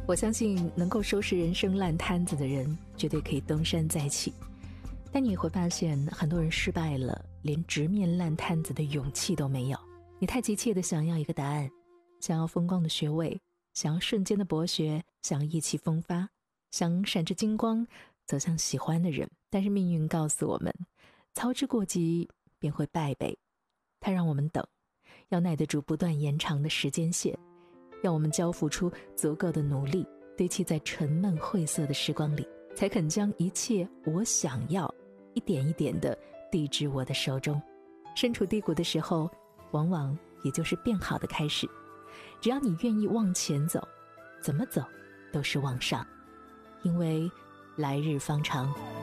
我相信能够收拾人生烂摊子的人绝对可以东山再起，但你也会发现很多人失败了，连直面烂摊子的勇气都没有。你太急切地想要一个答案，想要风光的学位，想要瞬间的博学，想要意气风发，想闪着金光走向喜欢的人。但是命运告诉我们，操之过急便会败北，它让我们等，要耐得住不断延长的时间线，要我们交付出足够的努力，堆砌在沉闷晦涩的时光里，才肯将一切我想要一点一点地递至我的手中。身处低谷的时候，往往也就是变好的开始。只要你愿意往前走，怎么走都是往上，因为来日方长。